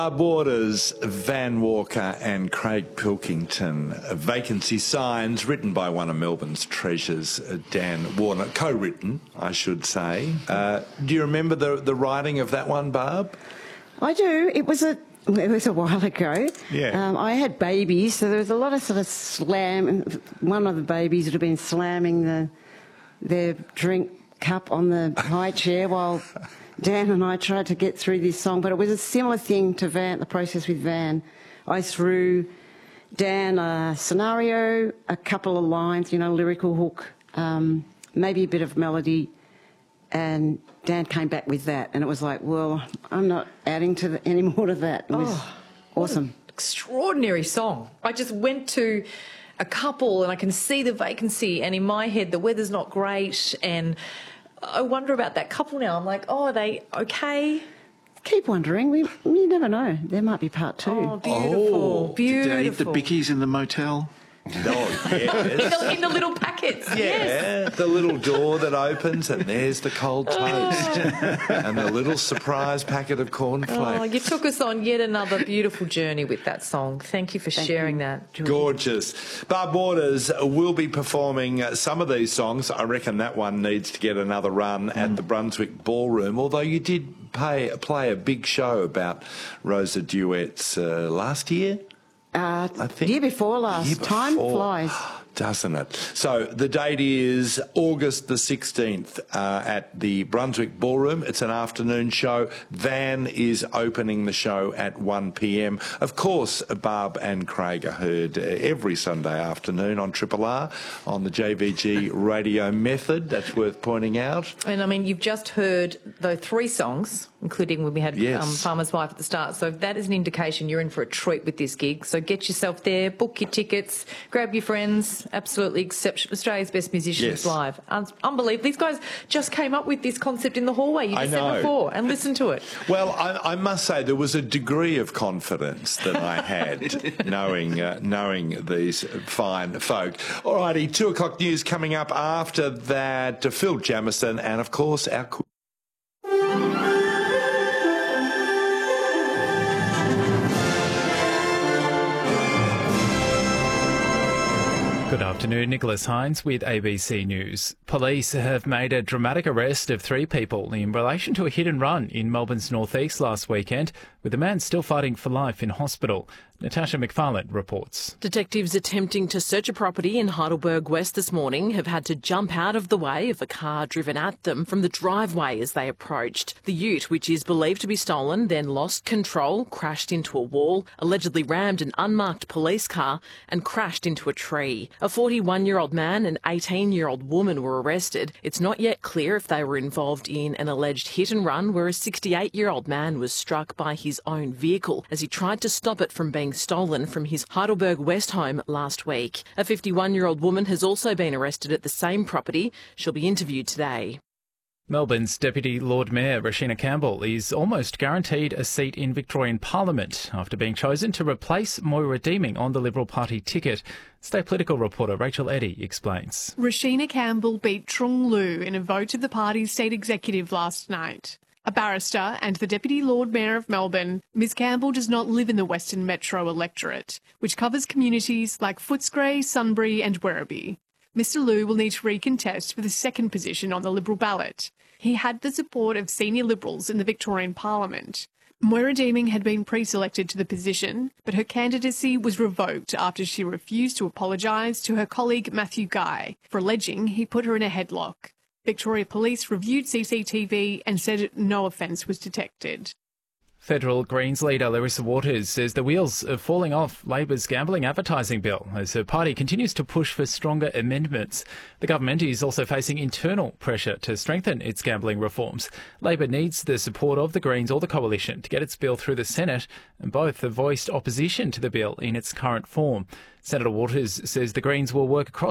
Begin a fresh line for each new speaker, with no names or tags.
Borders, Van Walker and Craig Pilkington. Vacancy Signs, written by one of Melbourne's treasures, Dan Warner. Co-written, I should say. Do you remember the writing of that one, Barb?
I do. It was a while ago.
Yeah.
I had babies, so there was a lot of sort of slam. One of the babies would have been slamming their drink cup on the high chair while Dan and I tried to get through this song. But it was a similar thing to the process with Van. I threw Dan a scenario, a couple of lines, lyrical hook, maybe a bit of melody, and Dan came back with that, and it was like, well, I'm not adding any more to that. It was awesome.
Extraordinary song. I just went to a couple and I can see the vacancy, and in my head the weather's not great, and I wonder about that couple now. I'm like, are they okay?
Keep wondering. You never know. There might be part two.
Oh, beautiful. Beautiful.
Did they eat the bickies in the motel?
Oh, yes.
In the little packets.
Yeah,
Yes.
the little door that opens and there's the cold toast and the little surprise packet of cornflakes.
Oh, you took us on yet another beautiful journey with that song. Thank you for sharing that, Julie.
Gorgeous. Barb Waters will be performing some of these songs. I reckon that one needs to get another run at the Brunswick Ballroom, although you did play a big show about Rosa duets last year.
I think year before last. Time flies,
doesn't it? So the date is August the 16th at the Brunswick Ballroom. It's an afternoon show. Van is opening the show at 1 p.m. Of course, Barb and Craig are heard every Sunday afternoon on Triple R on the JVG radio method. That's worth pointing out.
And I mean, you've just heard the three songs, including when we had Farmer's Wife at the start. So that is an indication you're in for a treat with this gig. So get yourself there, book your tickets, grab your friends. Absolutely exceptional. Australia's Best Musicians Live. Unbelievable. These guys just came up with this concept in the hallway. You just said before, and listen to it.
Well, I must say there was a degree of confidence that I had knowing these fine folk. All righty, 2 o'clock news coming up after that. Phil Jamieson and, of course, our...
Good afternoon, Nicholas Hines with ABC News. Police have made a dramatic arrest of 3 people in relation to a hit and run in Melbourne's northeast last weekend, with the man still fighting for life in hospital. Natasha McFarlane reports.
Detectives attempting to search a property in Heidelberg West this morning have had to jump out of the way of a car driven at them from the driveway as they approached. The ute, which is believed to be stolen, then lost control, crashed into a wall, allegedly rammed an unmarked police car and crashed into a tree. A 41-year-old man and 18-year-old woman were arrested. It's not yet clear if they were involved in an alleged hit and run where a 68-year-old man was struck by his own vehicle as he tried to stop it from being stolen from his Heidelberg West home last week. A 51-year-old woman has also been arrested at the same property. She'll be interviewed today.
Melbourne's Deputy Lord Mayor Roshena Campbell is almost guaranteed a seat in Victorian Parliament after being chosen to replace Moira Deeming on the Liberal Party ticket. State political reporter Rachel Eddy explains.
Roshena Campbell beat Trung Lu in a vote of the party's state executive last night. A barrister and the Deputy Lord Mayor of Melbourne, Ms Campbell does not live in the Western Metro electorate, which covers communities like Footscray, Sunbury and Werribee. Mr Lu will need to recontest for the second position on the Liberal ballot. He had the support of senior Liberals in the Victorian Parliament. Moira Deeming had been pre-selected to the position, but her candidacy was revoked after she refused to apologise to her colleague Matthew Guy for alleging he put her in a headlock. Victoria Police reviewed CCTV and said no offence was detected.
Federal Greens leader Larissa Waters says the wheels are falling off Labor's gambling advertising bill as her party continues to push for stronger amendments. The government is also facing internal pressure to strengthen its gambling reforms. Labor needs the support of the Greens or the coalition to get its bill through the Senate, and both have voiced opposition to the bill in its current form. Senator Waters says the Greens will work across